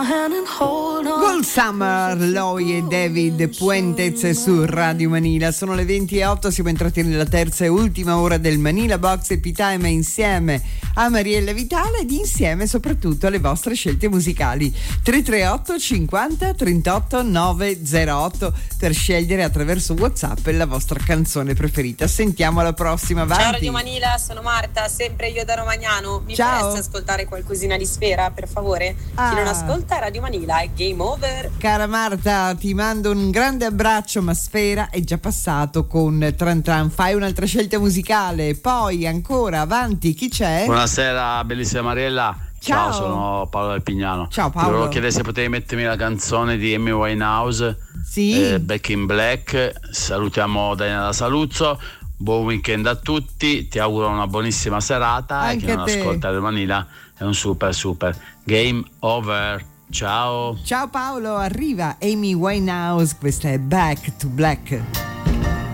Gold Summer, Loi e David Puentez su Radio Manila. Sono le 20:08, siamo entrati nella terza e ultima ora del Manila Box Happy Time insieme a Mariella Vitale ed insieme soprattutto alle vostre scelte musicali. 338 50 38 908 per scegliere attraverso WhatsApp la vostra canzone preferita. Sentiamo la prossima, avanti. Ciao Radio Manila, sono Marta, sempre io da Romagnano. Mi Ciao. faresti ascoltare qualcosina di Sfera, per favore? Chi non ascolta Radio Manila è game over. Cara Marta, ti mando un grande abbraccio, ma Sfera è già passato con Tran Tran. Fai un'altra scelta musicale, poi ancora avanti, chi c'è? Buonasera, bellissima Mariella. Ciao. Sono Paolo del Pignano. Ciao Ti Paolo. volevo chiedere se potevi mettermi la canzone di Amy Winehouse, Sì. Back in Black. Salutiamo Daniela Saluzzo. Buon weekend a tutti, ti auguro una buonissima serata. Anche e chi non a te. ascolta Radio Manila è un super game over. Ciao. Ciao Paolo, arriva Amy Winehouse, questa è Back to Black.